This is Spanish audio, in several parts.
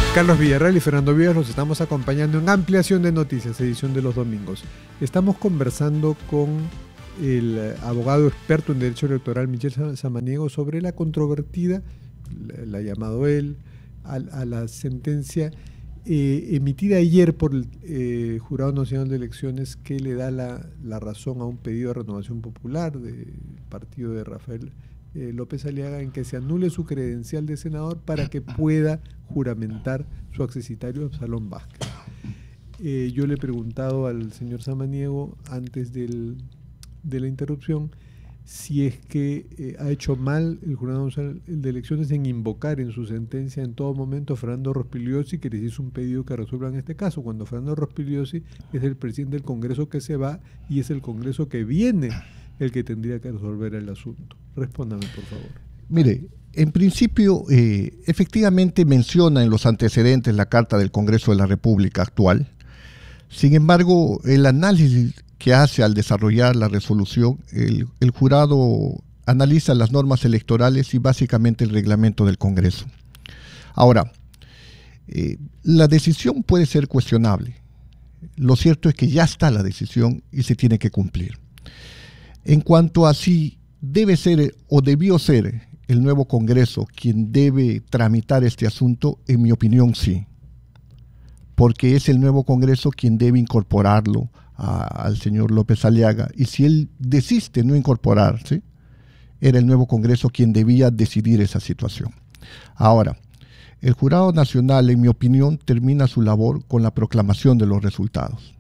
Carlos Villarreal y Fernando Vivas los estamos acompañando en Ampliación de Noticias, edición de los domingos. Estamos conversando con el abogado experto en Derecho Electoral, Michel Samaniego, sobre la controvertida, la ha llamado él, a la sentencia emitida ayer por el Jurado Nacional de Elecciones, que le da la razón a un pedido de renovación popular del partido de Rafael López Aliaga, en que se anule su credencial de senador para que pueda juramentar su accesitario Absalón Vázquez. Yo le he preguntado al señor Samaniego antes de la interrupción si es que ha hecho mal el Jurado Nacional de Elecciones en invocar en su sentencia en todo momento a Fernando Rospigliosi, que les hizo un pedido que resuelvan este caso, cuando Fernando Rospigliosi es el presidente del Congreso que se va y es el Congreso que viene el que tendría que resolver el asunto. Respóndame, por favor. Mire, en principio, efectivamente menciona en los antecedentes la Carta del Congreso de la República actual. Sin embargo, el análisis que hace al desarrollar la resolución, el jurado analiza las normas electorales y básicamente el reglamento del Congreso. Ahora, la decisión puede ser cuestionable. Lo cierto es que ya está la decisión y se tiene que cumplir. En cuanto a si debe ser o debió ser el nuevo Congreso quien debe tramitar este asunto, en mi opinión sí, porque es el nuevo Congreso quien debe incorporarlo al señor López Aliaga, y si él desiste no incorporarse, era el nuevo Congreso quien debía decidir esa situación. Ahora, el Jurado Nacional, en mi opinión, termina su labor con la proclamación de los resultados.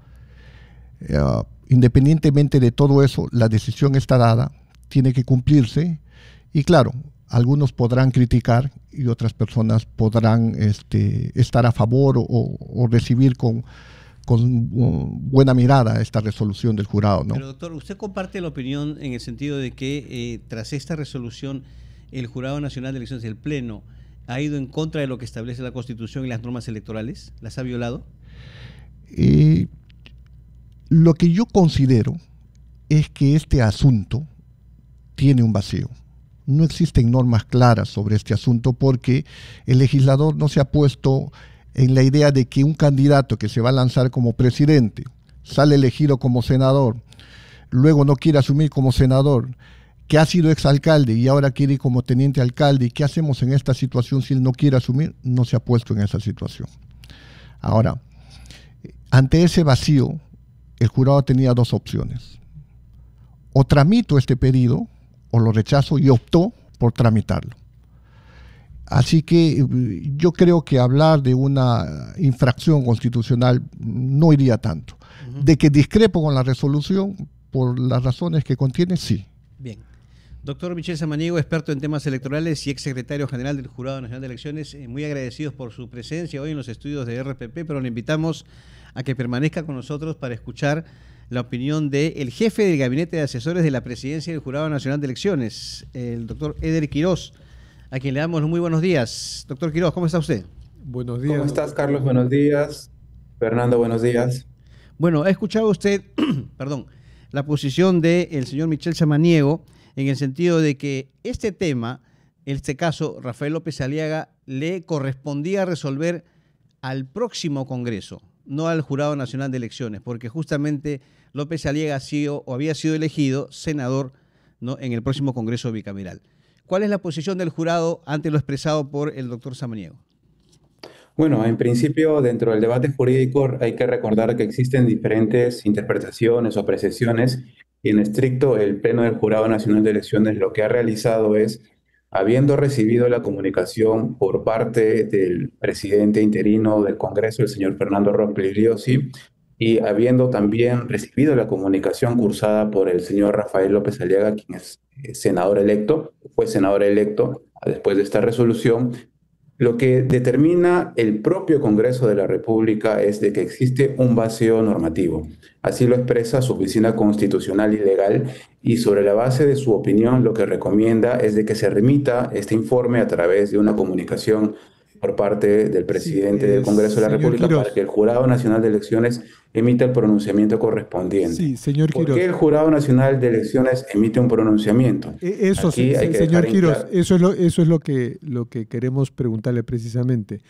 Independientemente de todo eso, la decisión está dada, tiene que cumplirse, y claro, algunos podrán criticar y otras personas podrán estar a favor o recibir con buena mirada esta resolución del jurado, ¿no? Pero doctor, ¿usted comparte la opinión en el sentido de que tras esta resolución el Jurado Nacional de Elecciones, el Pleno, ha ido en contra de lo que establece la Constitución y las normas electorales? ¿Las ha violado? Lo que yo considero es que este asunto tiene un vacío. No existen normas claras sobre este asunto porque el legislador no se ha puesto en la idea de que un candidato que se va a lanzar como presidente, sale elegido como senador, luego no quiere asumir como senador, que ha sido exalcalde y ahora quiere ir como teniente alcalde, ¿y qué hacemos en esta situación si él no quiere asumir? No se ha puesto en esa situación. Ahora, ante ese vacío, el jurado tenía dos opciones: o tramito este pedido o lo rechazo, y optó por tramitarlo. Así que yo creo que hablar de una infracción constitucional no iría tanto. De que discrepo con la resolución por las razones que contiene, sí. Bien. Doctor Michel Samaniego, experto en temas electorales y exsecretario general del Jurado Nacional de Elecciones, muy agradecidos por su presencia hoy en los estudios de RPP, pero le invitamos a que permanezca con nosotros para escuchar la opinión del jefe del Gabinete de Asesores de la Presidencia del Jurado Nacional de Elecciones, el doctor Eder Quirós, a quien le damos muy buenos días. Doctor Quirós, ¿cómo está usted? Buenos días. ¿Cómo estás, Carlos? Buenos días. Fernando, buenos días. Bueno, ¿ha escuchado usted perdón, la posición del señor Michel Samaniego en el sentido de que este tema, en este caso, Rafael López Aliaga, le correspondía resolver al próximo Congreso, no al Jurado Nacional de Elecciones, porque justamente López Aliaga había sido elegido senador, ¿no?, en el próximo Congreso bicameral? ¿Cuál es la posición del jurado ante lo expresado por el doctor Samaniego? Bueno, en principio, dentro del debate jurídico hay que recordar que existen diferentes interpretaciones o apreciaciones, y en estricto el Pleno del Jurado Nacional de Elecciones lo que ha realizado es, habiendo recibido la comunicación por parte del presidente interino del Congreso, el señor Fernando Rospigliosi, y habiendo también recibido la comunicación cursada por el señor Rafael López Aliaga, quien es senador electo, fue senador electo después de esta resolución, lo que determina el propio Congreso de la República es de que existe un vacío normativo. Así lo expresa su Oficina Constitucional y Legal, y sobre la base de su opinión lo que recomienda es de que se remita este informe a través de una comunicación por parte del presidente del Congreso de la República Quirós, para que el Jurado Nacional de Elecciones emita el pronunciamiento correspondiente. Sí, señor Quirós. ¿Por qué el Jurado Nacional de Elecciones emite un pronunciamiento? Eso, señor Quirós, eso es lo que queremos preguntarle precisamente.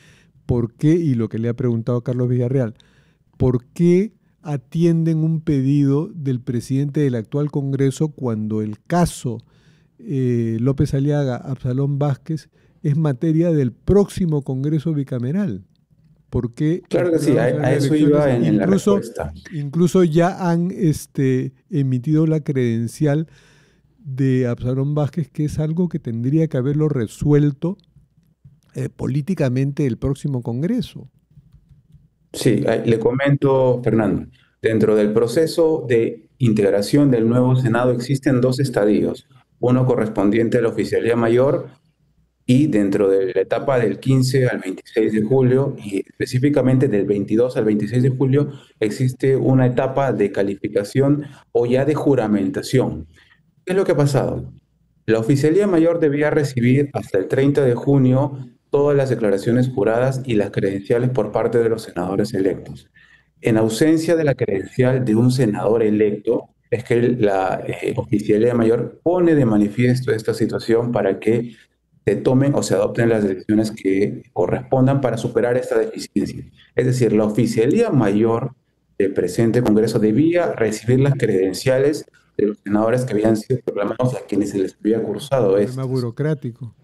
¿por qué? Y lo que le ha preguntado Carlos Villarreal, ¿por qué atienden un pedido del presidente del actual Congreso cuando el caso López Aliaga, Absalón Vázquez, es materia del próximo Congreso bicameral? Porque Claro que sí, a eso iba en la respuesta. Incluso ya han emitido la credencial de Absalón Vázquez, que es algo que tendría que haberlo resuelto políticamente el próximo Congreso. Sí, le comento, Fernando. Dentro del proceso de integración del nuevo Senado existen dos estadios, uno correspondiente a la oficialía mayor y dentro de la etapa del 15 al 26 de julio y específicamente del 22 al 26 de julio existe una etapa de calificación o ya de juramentación. ¿Qué es lo que ha pasado? La oficialía mayor debía recibir hasta el 30 de junio todas las declaraciones juradas y las credenciales por parte de los senadores electos. En ausencia de la credencial de un senador electo, es que la oficialía mayor pone de manifiesto esta situación para que se tomen o se adopten las decisiones que correspondan para superar esta deficiencia. Es decir, la oficialía mayor del presente Congreso debía recibir las credenciales de los senadores que habían sido proclamados a quienes se les había cursado Problema estos. burocrático.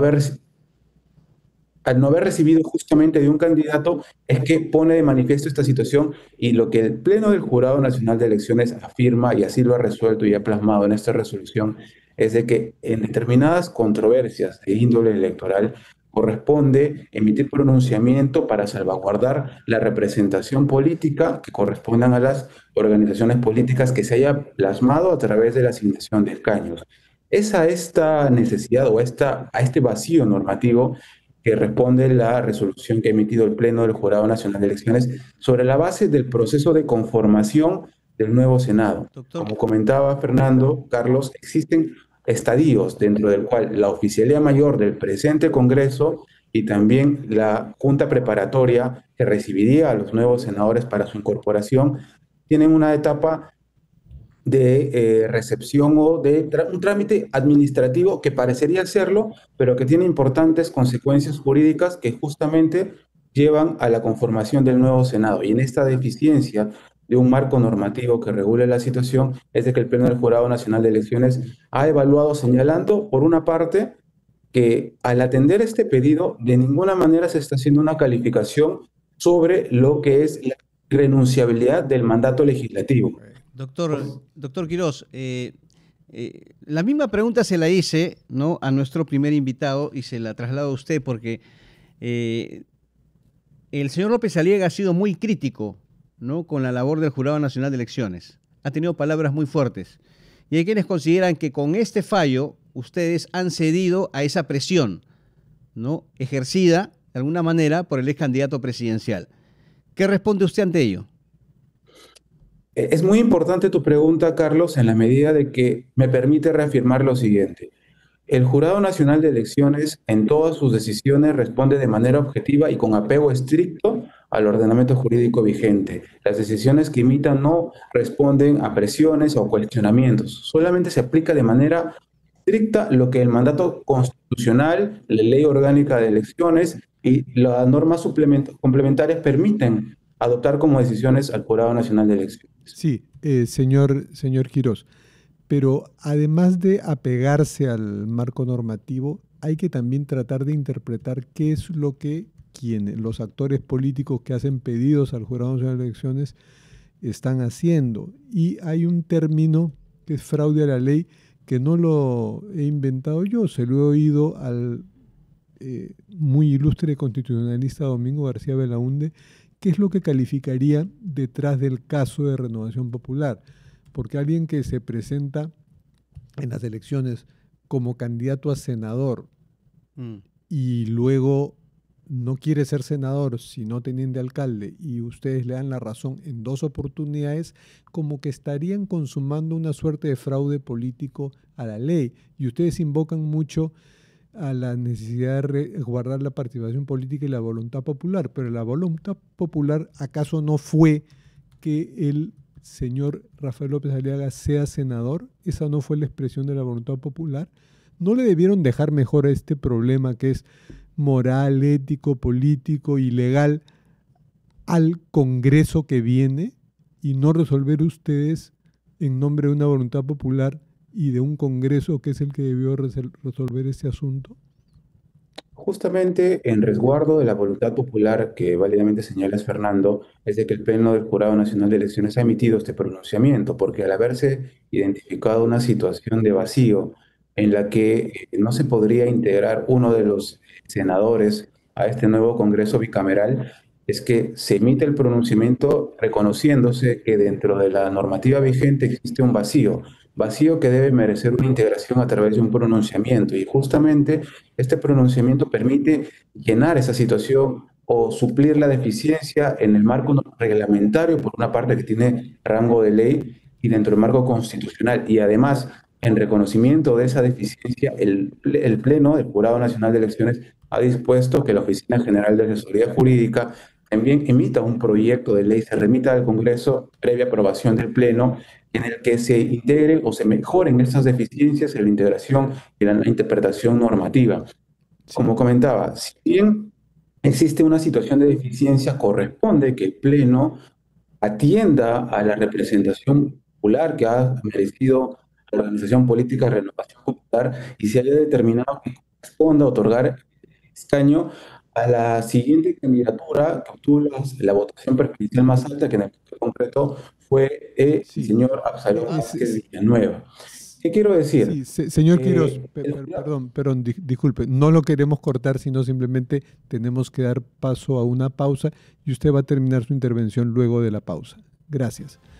Al no haber recibido justamente de un candidato, es que pone de manifiesto esta situación y lo que el Pleno del Jurado Nacional de Elecciones afirma, y así lo ha resuelto y ha plasmado en esta resolución, es de que en determinadas controversias de índole electoral corresponde emitir pronunciamiento para salvaguardar la representación política que correspondan a las organizaciones políticas que se haya plasmado a través de la asignación de escaños. Es a esta necesidad o a este vacío normativo que responde la resolución que ha emitido el Pleno del Jurado Nacional de Elecciones sobre la base del proceso de conformación del nuevo Senado. Doctor. Como comentaba Fernando, Carlos, existen estadios dentro del cual la oficialía mayor del presente Congreso y también la Junta Preparatoria que recibiría a los nuevos senadores para su incorporación tienen una etapa de recepción o de un trámite administrativo que parecería serlo, pero que tiene importantes consecuencias jurídicas que justamente llevan a la conformación del nuevo Senado. Y en esta deficiencia de un marco normativo que regule la situación es de que el Pleno del Jurado Nacional de Elecciones ha evaluado señalando, por una parte, que al atender este pedido de ninguna manera se está haciendo una calificación sobre lo que es la renunciabilidad del mandato legislativo. Doctor Quirós, la misma pregunta se la hice, ¿no?, a nuestro primer invitado y se la traslado a usted porque el señor López Aliaga ha sido muy crítico, ¿no?, con la labor del Jurado Nacional de Elecciones. Ha tenido palabras muy fuertes. Y hay quienes consideran que con este fallo ustedes han cedido a esa presión, ¿no?, ejercida de alguna manera por el ex candidato presidencial. ¿Qué responde usted ante ello? Es muy importante tu pregunta, Carlos, en la medida de que me permite reafirmar lo siguiente. El Jurado Nacional de Elecciones en todas sus decisiones responde de manera objetiva y con apego estricto al ordenamiento jurídico vigente. Las decisiones que imitan no responden a presiones o cuestionamientos, solamente se aplica de manera estricta lo que el mandato constitucional, la ley orgánica de elecciones y las normas complementarias permiten adoptar como decisiones al Jurado Nacional de Elecciones. Sí, señor Quirós, pero además de apegarse al marco normativo, hay que también tratar de interpretar qué es lo que los actores políticos que hacen pedidos al Jurado Nacional de Elecciones están haciendo. Y hay un término que es fraude a la ley que no lo he inventado yo, se lo he oído al muy ilustre constitucionalista Domingo García Belaúnde, que es lo que calificaría detrás del caso de Renovación Popular. Porque alguien que se presenta en las elecciones como candidato a senador y luego no quiere ser senador sino teniente alcalde y ustedes le dan la razón en 2 oportunidades, como que estarían consumando una suerte de fraude político a la ley. Y ustedes invocan mucho a la necesidad de guardar la participación política y la voluntad popular, pero la voluntad popular ¿acaso no fue que el señor Rafael López Aliaga sea senador? ¿Esa no fue la expresión de la voluntad popular? ¿No le debieron dejar mejor a este problema que es moral, ético, político y legal al Congreso que viene y no resolver ustedes en nombre de una voluntad popular y de un Congreso que es el que debió resolver este asunto? Justamente en resguardo de la voluntad popular que válidamente señalas, Fernando, es de que el Pleno del Jurado Nacional de Elecciones ha emitido este pronunciamiento, porque al haberse identificado una situación de vacío en la que no se podría integrar uno de los senadores a este nuevo Congreso bicameral, es que se emite el pronunciamiento reconociéndose que dentro de la normativa vigente existe un vacío que debe merecer una integración a través de un pronunciamiento. Y justamente este pronunciamiento permite llenar esa situación o suplir la deficiencia en el marco reglamentario, por una parte que tiene rango de ley, y dentro del marco constitucional. Y además, en reconocimiento de esa deficiencia, el Pleno del Jurado Nacional de Elecciones ha dispuesto que la Oficina General de Asesoría Jurídica también emita un proyecto de ley, se remita al Congreso previa aprobación del Pleno, en el que se integren o se mejoren estas deficiencias en la integración y la interpretación normativa. Como comentaba, si bien existe una situación de deficiencia, corresponde que el Pleno atienda a la representación popular que ha merecido la organización política Renovación Popular y se haya determinado que corresponda otorgar escaño a la siguiente candidatura que obtuvo la votación preferencial más alta, que en el caso concreto fue el señor Absalón Vázquez Villanueva. ¿Qué quiero decir? Sí, señor Quirós, perdón, disculpe, no lo queremos cortar, sino simplemente tenemos que dar paso a una pausa y usted va a terminar su intervención luego de la pausa. Gracias.